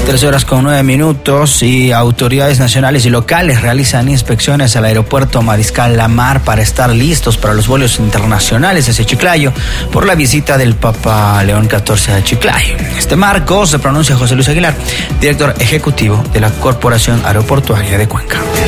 3:09 y autoridades nacionales y locales realizan inspecciones al aeropuerto Mariscal Lamar para estar listos para los vuelos internacionales hacia Chiclayo por la visita del Papa León XIV a Chiclayo. En este marco se pronuncia José Luis Aguilar, director ejecutivo de la Corporación Aeroportuaria de Cuenca.